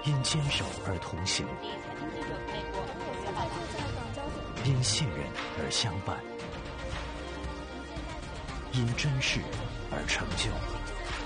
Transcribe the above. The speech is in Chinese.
因坚守而同行，因信任而相伴，因珍视而成就。